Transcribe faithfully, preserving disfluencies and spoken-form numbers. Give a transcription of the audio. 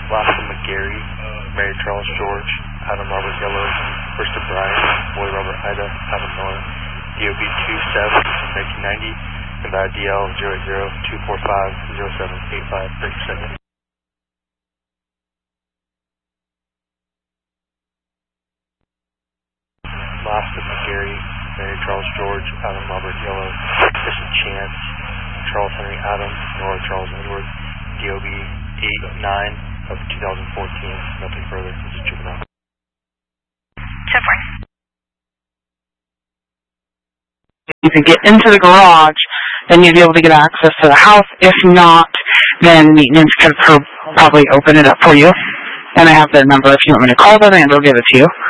Lawson McGarry, Mary Charles George, Adam Robert Yellow, Bristol Brian, Boy Robert Ida, Adam Miller, D O B two seven, nineteen ninety, and by D L zero eight zero two four five zero seven eight five per second. Lawson McGarry, Mary Charles George, Adam Robert Yellow, Christian Chance, Charles Henry Adams, Nora Charles Edward, D O B eight nine of two thousand fourteen. Nothing further. This is juvenile. ten four. You could get into the garage, then you'd be able to get access to the house. If not, then maintenance could probably open it up for you. And I have their number if you want me to call them, and they'll give it to you.